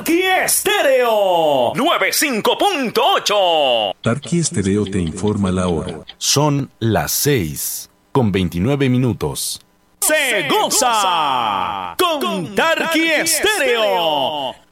Tarqui Estéreo 95.8. Tarqui Estéreo te informa la hora. Son las 6:29. Se goza con Tarqui Estéreo.